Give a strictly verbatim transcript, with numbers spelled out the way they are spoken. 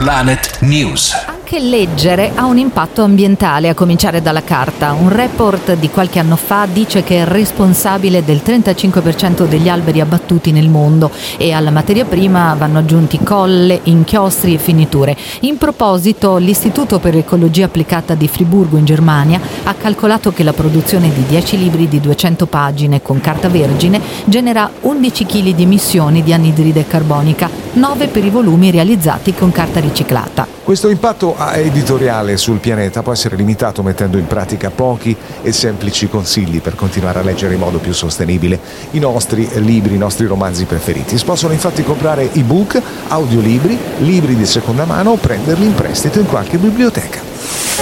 Planet News. Anche leggere ha un impatto ambientale, a cominciare dalla carta. Un report di qualche anno fa dice che è responsabile del trentacinque per cento degli alberi abbattuti nel mondo, e alla materia prima vanno aggiunti colle, inchiostri e finiture. In proposito, l'Istituto per Ecologia Applicata di Friburgo in Germania ha calcolato che la produzione di dieci libri di duecento pagine con carta vergine genera undici chili di emissioni di anidride carbonica, nove per i volumi realizzati con carta riciclata. Questo impatto editoriale sul pianeta può essere limitato mettendo in pratica pochi e semplici consigli per continuare a leggere in modo più sostenibile i nostri libri, i nostri romanzi preferiti. Si possono infatti comprare ebook, audiolibri, libri di seconda mano o prenderli in prestito in qualche biblioteca.